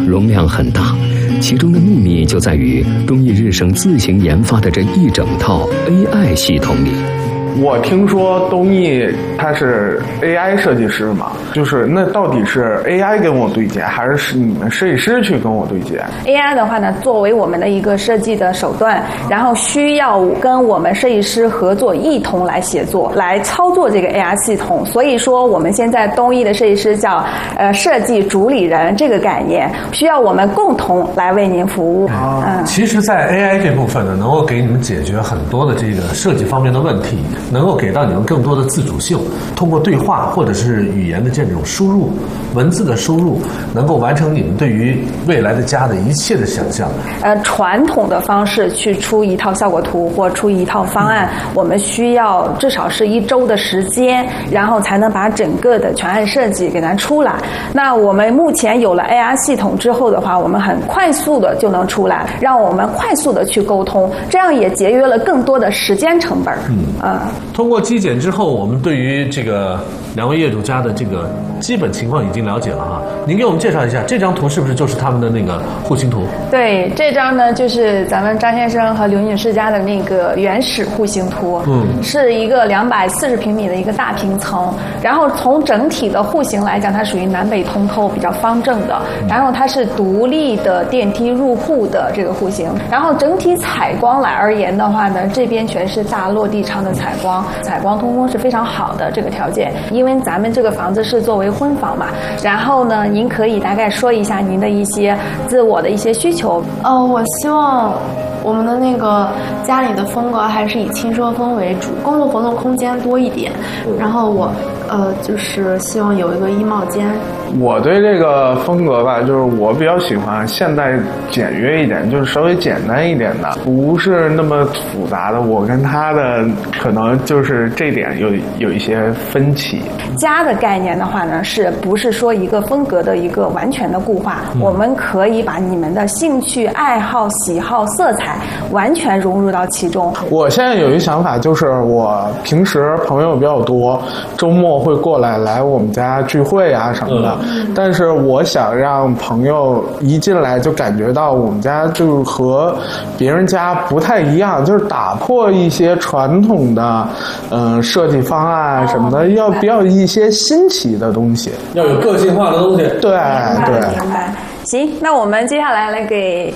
容量很大，其中的秘密就在于东艺日升自行研发的这一整套 AI 系统里。 我听说东艺他是 AI 设计师嘛，就是那到底是 AI 跟我对接，还是你们设计师去跟我对接？ AI 的话呢，作为我们的一个设计的手段，然后需要跟我们设计师合作，一同来协作，来操作这个 AI 系统。所以说，我们现在东艺的设计师叫设计主理人这个概念，需要我们共同来为您服务。 其实，在 AI 这部分呢，能够给你们解决很多的这个设计方面的问题。能够给到你们更多的自主性，通过对话或者是语言的这种输入，文字的输入，能够完成你们对于未来的家的一切的想象。 传统的方式去出一套效果图或出一套方案，我们需要至少是1周的时间，然后才能把整个的全案设计给它出来。那我们目前有了 AI 系统之后的话，我们很快速的就能出来，让我们快速的去沟通，这样也节约了更多的时间成本。 通过机检之后，我们对于这个2位业主家的这个基本情况已经了解了哈。您给我们介绍一下，这张图是不是就是他们的那个户型图？ 对，这张呢就是咱们张先生和刘女士家的那个原始户型图，是一个240平米的一个大平层，然后从整体的户型来讲，它属于南北通透，比较方正的，然后它是独立的电梯入户的这个户型，然后整体采光来而言的话呢，这边全是大落地窗的采光通风是非常好的这个条件，因为咱们这个房子是作为婚房嘛。然后呢，您可以大概说一下您的一些自我的一些需求。 我希望我们的那个家里的风格还是以轻奢风为主，工作活动空间多一点。然后我就是希望有一个衣帽间。 我对这个风格吧，就是我比较喜欢现代简约一点，就是稍微简单一点的，不是那么复杂的。我跟他的可能就是这点有一些分歧。 家的概念的话呢，是不是说一个风格的一个完全的固化？我们可以把你们的兴趣、爱好、喜好、色彩完全融入到其中。 我现在有一想法，就是我平时朋友比较多，周末会过来我们家聚会啊什么的。但是我想让朋友一进来就感觉到我们家就和别人家不太一样，就是打破一些传统的设计方案什么的，要比较一些新奇的东西， 要有个性化的东西。 对。 明白。行，那我们接下来给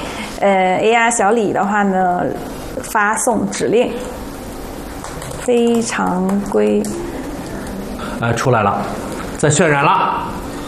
AI 小李的话呢发送指令，非常规。 出来了，在渲染了。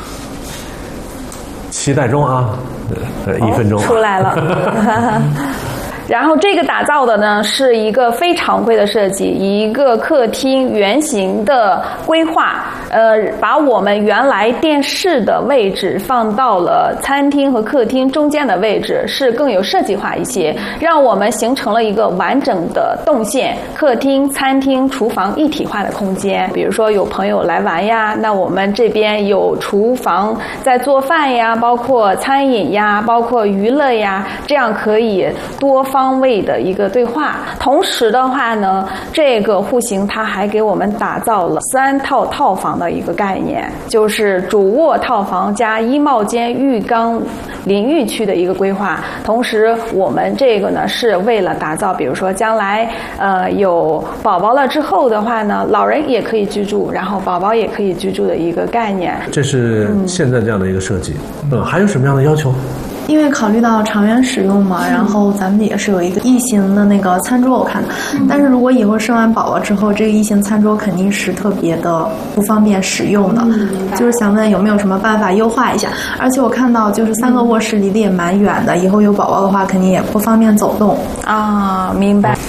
期待中啊，1分钟出来了。然后这个打造的呢是一个非常规的设计，一个客厅圆形的规划，把我们原来电视的位置放到了餐厅和客厅中间的位置，是更有设计化一些，让我们形成了一个完整的动线，客厅、餐厅、厨房一体化的空间。比如说有朋友来玩呀，那我们这边有厨房在做饭呀，包括餐饮呀，包括娱乐呀，这样可以多方位的一个对话。同时的话呢，这个户型它还给我们打造了3套套房的一个概念，就是主卧套房加衣帽间、浴缸、淋浴区的一个规划。同时我们这个呢是为了打造，比如说将来有宝宝了之后的话呢，老人也可以居住，然后宝宝也可以居住的一个概念。 这是现在这样的一个设计。还有什么样的要求？ 因为考虑到长远使用嘛，然后咱们也是有一个异形的那个餐桌，我看的。但是如果以后生完宝宝之后，这个异形餐桌肯定是特别的不方便使用的，就是想问有没有什么办法优化一下。而且我看到就是3个卧室离得也蛮远的，以后有宝宝的话肯定也不方便走动啊。明白。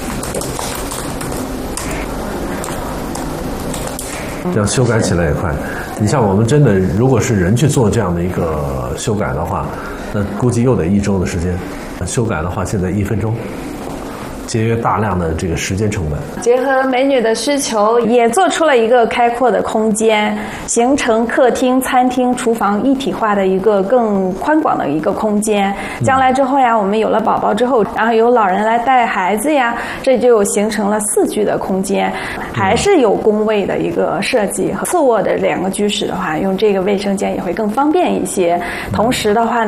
这样修改起来也快。你像我们真的如果是人去做这样的一个修改的话，那估计又得1周的时间。修改的话现在1分钟，节约大量的这个时间成本。 结合美女的需求，也做出了一个开阔的空间，形成客厅、餐厅、厨房一体化的一个更宽广的一个空间。将来之后呀，我们有了宝宝之后，然后有老人来带孩子呀，这就形成了4居的空间，还是有工位的一个设计。和次卧的2个居室的话，用这个卫生间也会更方便一些。同时的话